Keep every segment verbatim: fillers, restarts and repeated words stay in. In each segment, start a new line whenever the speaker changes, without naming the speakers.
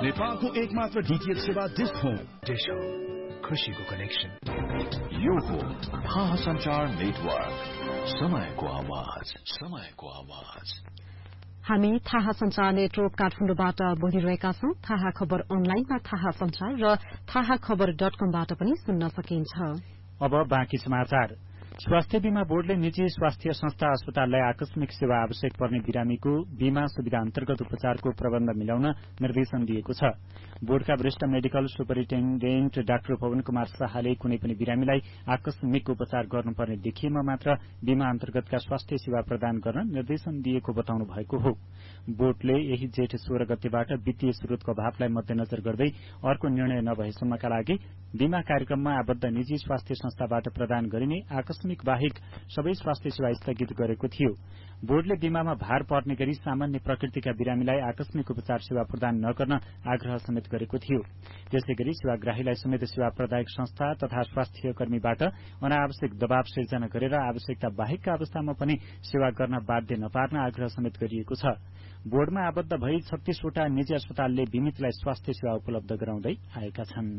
नेपालको एकमात्र डीटीएच सेवा डिश होम।
डिश होम, खुशीको कनेक्सन।
यो हो थाहा संचार नेटवर्क, समयको आवाज, समयको आवाज।
हामी थाहा संचार नेटवर्क काठमाडौँबाट बोलिरहेका छौं। थाहा खबर अनलाइनमा थाहा संचार र थाहा खबर डट कमबाट पनि सुन्न सकिन्छ।
अब बाँकी समाचार। स्वास्थ्य बीमा बोर्डले निजी स्वास्थ्य संस्था अस्पताललाई आकस्मिक सेवा आवश्यक पर्ने बिरामीको बीमा सुविधा अन्तर्गत उपचारको प्रबन्ध मिलाउन निर्देशन दिएको छ। बोर्डका वरिष्ठ medical superintendent doctor Pawan Kumar शाहले कुनै पनि बिरामीलाई आकस्मिक उपचार गर्नुपर्ने देखिएमा मात्र बीमा अन्तर्गतका स्वास्थ्य सेवा प्रदान गर्न निर्देशन दिएको बताउनु भएको हो। बोर्डले यही जेठ सोह्र गतेबाट वित्तीय स्रोतको अभावलाई मध्यनजर गर्दै अर्को निर्णय नभएसम्मका लागि बीमा कार्यक्रममा आबद्ध निजी स्वास्थ्य संस्थाबाट प्रदान गरिने आकस्मिक बाहेक सबै स्वास्थ्य सेवा स्थगित गरेको थियो। बोर्डले बीमामा भार पर्ने गरी सामान्य प्रकृतिका बिरामीलाई आकस्मिक उपचार सेवा प्रदान नगर्न आग्रह समेत गरेको थियो। त्यसैगरी सेवाग्राहीलाई समेत सेवा प्रदायक संस्था तथा स्वास्थ्य कर्मीबाट अनावश्यक दबाव सिर्जना गरेर आवश्यकता बाहेकका अवस्थामा पनि सेवा गर्न बाध्य नपार्न आग्रह समेत गरिएको छ। बोर्डमा आबद्ध भई छत्तीसवटा निजी अस्पतालले बीमितलाई स्वास्थ्य सेवा उपलब्ध गराउँदै आएका छन्।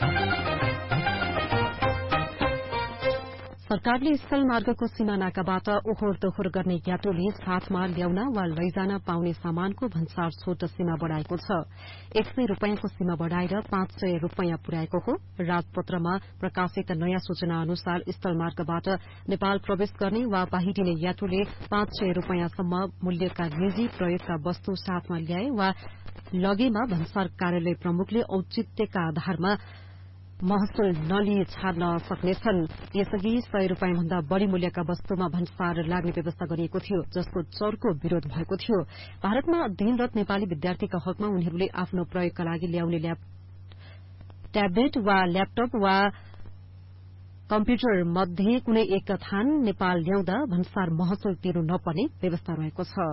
सरकारले स्थल मार्गको सीमा नाकाबाट ओहोर दोहोर गर्ने यात्रुले साथमा ल्याउन वा लैजान पाउने सामानको भन्सार छूट सीमा बढ़ाएको छ। एक सय रूपियाँको सीमा बढ़ाएर पाँच सय रूपियाँ पुर्याएको हो। राजपत्रमा प्रकाशित नयाँ सूचना अनुसार स्थल मार्गबाट नेपाल प्रवेश गर्ने वा बाहिरिने यात्रुले पाँच सय रूपियाँसम्म मूल्यका निजी प्रयोगका वस्तु साथमा ल्याए वा लगेमा भन्सार कार्यालय प्रमुखले औचित्यका आधारमा महसुल नलिई छाड्न सक्नेछन्। यसअघि सय रूपियाँ भन्दा बढ़ी मूल्यका वस्तुमा भन्सार लाग्ने व्यवस्था गरिएको थियो, जसको चर्को विरोध भएको थियो। भारतमा अध्ययनरत नेपाली विद्यार्थीका हकमा उनीहरूले आफ्नो प्रयोगका लागि ल्याउने ट्याब्लेट वा ल्यापटप वा कम्प्युटर मध्ये कुनै एक थान नेपाल ल्याउँदा भन्सार महसुल तिर्नु नपर्ने व्यवस्था रहेको छ।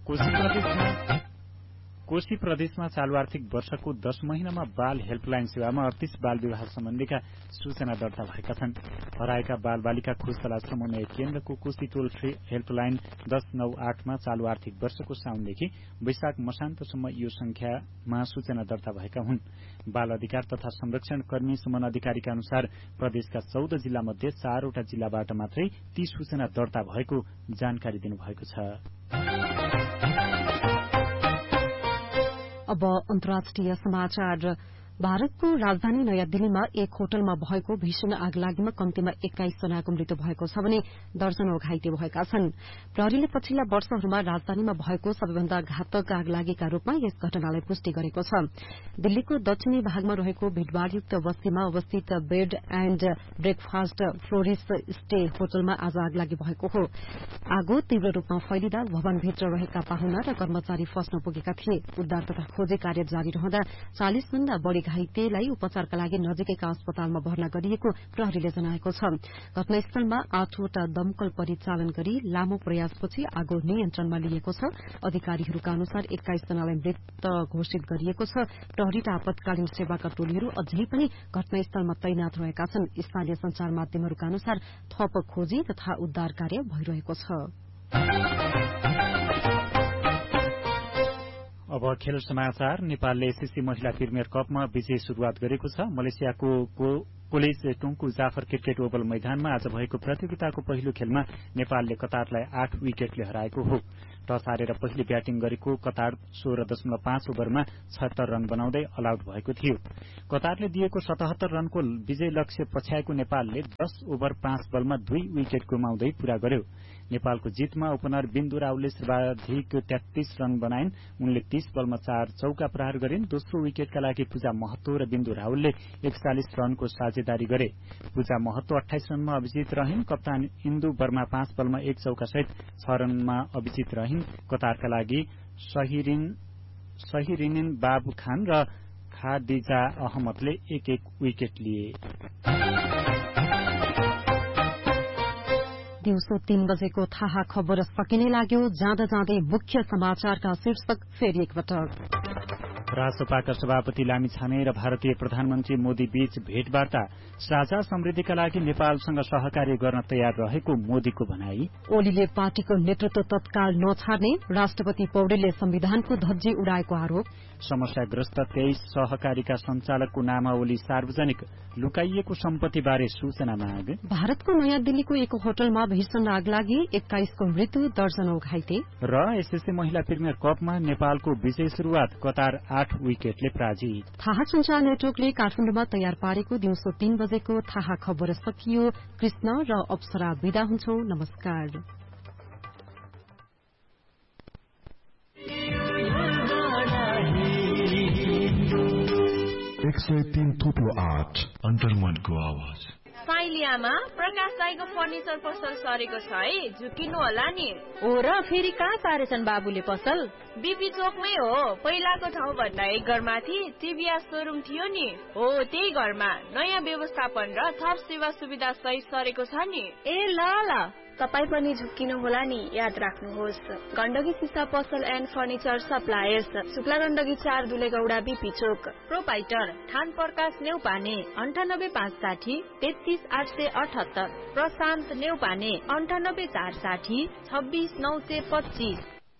कोशी प्रदेशमा चालू आर्थिक वर्षको दश महिनामा बाल हेल्पलाइन सेवामा अडतीस बाल विवाह सम्बन्धीका सूचना दर्ता भएका छन्। हराएका बाल बालिका खोजतलास समन्वय केन्द्रको कोशी टोल फ्री हेल्पलाइन दश नौ आठमा चालू आर्थिक वर्षको साउनदेखि वैशाख मसान्तसम्म यो संख्यामा सूचना दर्ता भएका हुन्। बाल अधिकार तथा संरक्षण कर्मी सुमन अधिकारीका अनुसार प्रदेशका चौध जिल्ला मध्ये चारवटा जिल्लाबाट मात्रै ती सूचना दर्ता भएको जानकारी दिनुभएको छ।
अब अन्तर्राष्ट्रिय समाचार। भारतको राजधानी नयाँ दिल्लीमा एक होटलमा भएको भीषण आगलागीमा कम्तीमा एक्काइस जनाको मृत्यु भएको छ भने दर्जनौ घाइते भएका छन्। प्रहरीले पछिल्ला वर्षहरूमा राजधानीमा भएको सबैभन्दा घातक आगलागीका रूपमा यस घटनालाई पुष्टि गरेको छ। दिल्लीको दक्षिणी भागमा रहेको भीड़भाड़युक्त बस्तीमा अवस्थित बेड एण्ड ब्रेकफास्ट फ्लोरिस स्टे होटलमा आज आगलागी भएको हो। आगो तीव्र रूपमा फैलिँदा भवनभित्र रहेका पाहुना र कर्मचारी फस्न पुगेका थिए। उद्धार तथा खोजी कार्य जारी रहँदा चालिस भन्दा बढ़ी घाइतेलाई उपचारका लागि नजिकैका अस्पतालमा भर्ना गरिएको प्रहरीले जनाएको छ। घटनास्थलमा आठवटा दमकल परिचालन गरी लामो प्रयासपछि आगो नियन्त्रणमा लिएको छ। अधिकारीहरूका अनुसार एक्काइस जनालाई मृत घोषित गरिएको छ। प्रहरी र आपतकालीन सेवाका टोलीहरू अझै पनि घटनास्थलमा तैनात रहेका छन्। स्थानीय संचार माध्यमहरूका अनुसार थप खोजी तथा उद्धार कार्य भइरहेको छ।
अब खेल समाचार। नेपालले एसएससी महिला प्रिमियर कपमा विजय शुरूआत गरेको छ। मलेसियाको कोलेज टोंकु जाफर क्रिकेट ओभल मैदानमा आज भएको प्रतियोगिताको पहिलो खेलमा नेपालले कतारलाई आठ विकेटले हराएको हो। टस हारेर पहिले ब्याटिङ गरेको कतार सोह्र दशमलव पाँच ओभरमा छहत्तर रन बनाउँदै अल आउट भएको थियो। कतारले दिएको सतहत्तर रनको विजय लक्ष्य पछ्याएको नेपालले दश ओभर पाँच बलमा दुई विकेट गुमाउँदै पूरा गर्यो। नेपालको जितमा ओपनर बिन्दु रावलले सर्वाधिक तेत्तीस रन बनाइन्। उनले तीस बलमा चार चौका प्रहार गरिन्। दोस्रो विकेटका लागि पूजा महतो र बिन्दु रावलले एकचालिस रनको साझेदारी गरे। पूजा महतो अठाइस रनमा अभिजित रहिन्। कप्तान इन्दु वर्मा पाँच बलमा एक चौका सहित छ रनमा अभिजित रहिन्। कतारका लागि सहिरिनिन बाबु खान र खादिजा अहमदले एक एक विकेट लिए।
दिउँसो तीन बजेको थाहा खबर सकिने लाग्यो। जाँदा जाँदै मुख्य समाचारका शीर्षक फेरि एकपटक।
रासपाका सभापति लामिछाने र भारतीय प्रधानमन्त्री मोदी बीच भेटवार्ता साझा समृद्धिका लागि नेपालसँग सहकार्य गर्न तयार रहेको मोदीको भनाई।
ओलीले पार्टीको नेतृत्व तत्काल नछाड्ने, राष्ट्रपति पौडेलले संविधानको धज्जी उडाएको आरोप।
समस्याग्रस्त तेइस सहकारीका सञ्चालकको नामावली सार्वजनिक, लुकाइएको सम्पत्तिबारे सूचना माग।
भारतको नयाँ दिल्लीको एक होटलमा भीषण आग लागि एक्काइसको मृत्यु, दर्जनौ घाइते।
र एसएससी महिला प्रिमियर कपमा नेपालको विजय शुरूआत, कतार आठ विकेटले पराजित।
थाहा सञ्चार नेटवर्कले काठमाडौँमा तयार पारेको दिउँसो तीन बजेको थाहा खबर सकियो। कृष्ण र अप्सरा विदा हुन्छौ। नमस्कार।
एक सय तीन थुप्रो आठ अन्तर्मनको आवाज।
साइलियामा प्रकाश दाईको फर्निचर पसल सरेको छ है, झुकिनु होला नि।
हो र फेरि कहाँ सारेछन् बाबुले पसल?
बीपी चोकमै हो, पहिलाको ठाउँ भन्दा एक घर माथि टिभीएस शोरूम थियो नि, हो त्यही घरमा नयाँ व्यवस्थापन र थप सेवा सुविधा सहित सरेको छ नि।
ए ल ल,
तपाईँ पनि झुक्किनु होला नि, याद राख्नुहोस्। गण्डकी सिसा पसल and furniture suppliers, Shukla Gandaki चार दुलेगौडा बीपी चोक। प्रोपाइटर थान प्रकाश नेउपाने अन्ठानब्बे पाँच साठी तेत्तीस आठ सय अठहत्तर। प्रशान्त नेउपाने अन्ठानब्बे चार साठी छब्बीस नौ सय पच्चीस।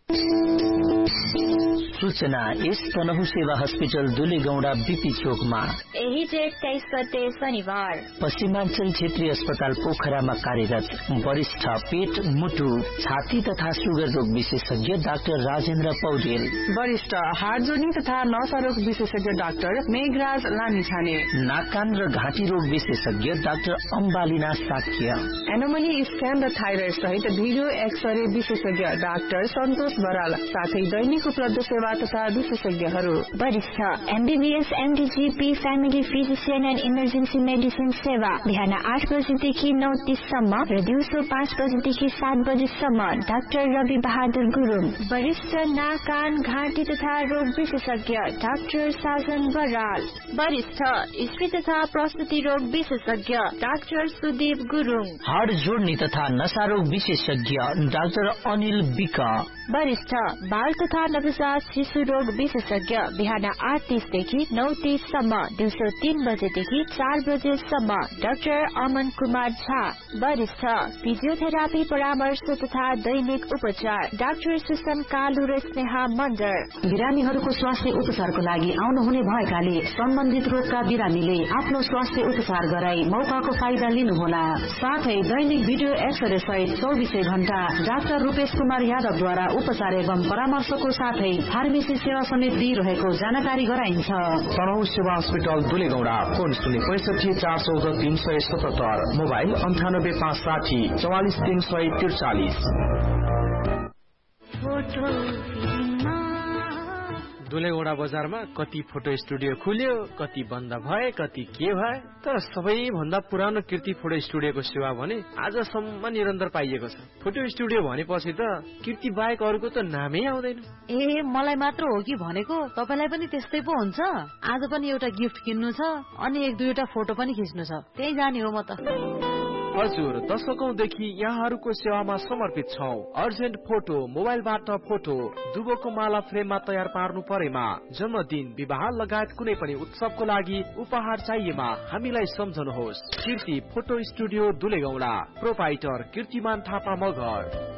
सूचना इस तनहु सेवा हस्पिटल दुलेगौडा बीपी चोकमा
यही जेठ तेइस गते शनिबार
पश्चिमाञ्चल क्षेत्रीय अस्पताल पोखरामा कार्यरत वरिष्ठ पेट, मुटु, छाती तथा सुगर रोग विशेषज्ञ डाक्टर राजेन्द्र पौडेल,
वरिष्ठ हार्ट जोर्नी तथा नसा रोग विशेषज्ञ डाक्टर मेघराज लामिछाने,
नाक कान र घाँटी रोग विशेषज्ञ डाक्टर अम्बालिना साक्य,
एनोमली स्क्यान र थाइरोइड सहित भिडियो एक्सरे विशेषज्ञ डाक्टर सन्तोष बराल, साथै दैनिक उपलब्ध सेवा तथा विशेषज्ञहरू।
वरिष्ठ MBBS एमडीजीपी family physician and emergency medicine सेवा बिहान आठ बजेदेखि नौ तीससम्म र दिउँसो पाँच बजेदेखि सात बजेसम्म डाक्टर रवि बहादुर गुरुङ। वरिष्ठ नाक कान घाँटी तथा रोग विशेषज्ञ डाक्टर साजन बराल।
वरिष्ठ स्त्री तथा प्रसुति रोग विशेषज्ञ डाक्टर सुदीप गुरुङ।
हाड जोड्ने तथा नशा रोग विशेषज्ञ डाक्टर अनिल विक।
वरिष्ठ बाल तथा नवजात शिशु रोग विशेषज्ञ बिहान आठ तीसदेखि नौ तीससम्म, दिउँसो तीन बजेदेखि चार बजेसम्म डाक्टर अमन कुमार झा। वरिष्ठ फिजियोथेरापी परामर्श तथा दैनिक उपचार डाक्टर सुसन कालु र स्नेहा मण्डर।
बिरामीहरूको स्वास्थ्य उपचारको लागि आउनुहुने भएकाले सम्बन्धित रोगका बिरामीले आफ्नो स्वास्थ्य उपचार गराई मौकाको फाइदा लिनुहोला। साथै दैनिक भिडियो एक्सरे सहित चौबिसै घण्टा डाक्टर रूपेश कुमार यादवद्वारा उपचार एवं परामर्शको साथै फार्मेसी सेवा समेत दिइरहेको जानकारी गराइन्छ।
तनहु सेवा हस्पिटल दुलेगौडा, फोन शून्य पैसठी चार चौध तीन सय सतहत्तर, मोबाइल अन्ठानब्बे पाँच साठी चौवालिस तीन सय त्रिचालिस।
दुलेगौडा बजारमा कति फोटो स्टुडियो खुल्यो, कति बन्द भए, कति के भए, तर सबैभन्दा पुरानो कीर्ति फोटो स्टुडियोको सेवा भने आजसम्म निरन्तर पाइएको छ। फोटो स्टुडियो भनेपछि त कीर्ति बाहेक अरूको त नामै आउँदैन।
ए मलाई मात्र हो कि भनेको? तपाईलाई पनि त्यस्तै पो हुन्छ? आज पनि एउटा गिफ्ट किन्नु छ अनि एक दुईवटा फोटो पनि खिच्नु छ, त्यही जाने हो म त।
हजुर, दशकौंदेखि यहाँहरूको सेवामा समर्पित छौं। अर्जेन्ट फोटो, मोबाइलबाट फोटो, दुबोको माला फ्रेममा तयार पार्नु परेमा, जन्मदिन, विवाह लगायत कुनै पनि उत्सवको लागि उपहार चाहिएमा हामीलाई सम्झनुहोस्। कीर्ति फोटो स्टुडियो दुलेगौडा, प्रोपाइटर कीर्तिमान थापा मगर।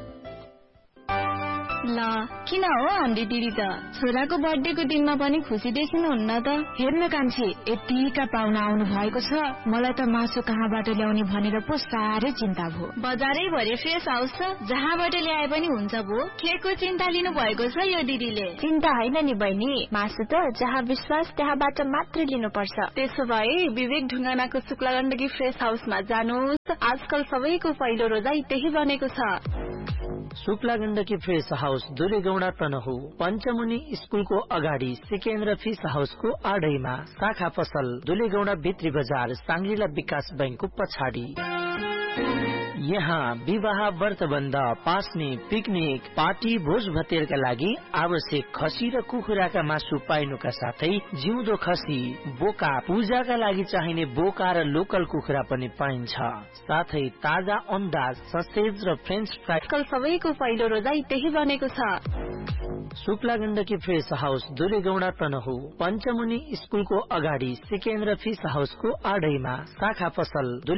ल किन हो हाम्री दिदी त छोराको बर्थडेको दिनमा पनि खुसी देखिनुहुन्न त?
हेर्न कान्छी, यतिका पाहुना आउनु भएको छ, मलाई त मासु कहाँबाट ल्याउने भनेर पो साह्रै चिन्ता भयो।
बजारै भरि फ्रेस हाउस छ, जहाँबाट ल्याए पनि हुन्छ भो। केको चिन्ता लिनु भएको छ यो दिदीले?
चिन्ता होइन नि बहिनी, मासु त जहाँ विश्वास त्यहाँबाट मात्र लिनुपर्छ।
त्यसो भए विवेक ढुङ्गानाको शुक्ला गण्डकी फ्रेस हाउसमा जानुहोस्। आजकल सबैको पहिलो रोजाइ त्यही बनेको छ।
शुक्ला गण्डकी फ्रेस हाउस दुलेगौडा तनहु, पञ्चमुनि स्कुलको अगाडि सिकेन्द्र फिस हाउसको आडैमा, शाखा पसल दुलेगौडा भित्री बजार सांग्रिला विकास बैंकको पछाडि। यहाँ विवाह, व्रतबन्ध, पास्ने, पिकनिक, पार्टी, भोज भतेरका लागि आवश्यक खसी र कुखुराका मासु पाइनुका साथै जिउँदो खसी, बोका, पूजाका लागि चाहिने बोका र लोकल कुखुरा पनि पाइन्छ। साथै ताजा अन्डा, ससेज र फ्रेन्च फ्राई।
कल सबैको पहिलो रोजाइ त्यही बनेको छ।
शुक्ला गण्डकी फ्रेस हाउस दुलेगौडा तनहु, पञ्चमुनि स्कुलको अगाडि सिकेन्द्र फिस हाउसको आडैमा शाखा पसल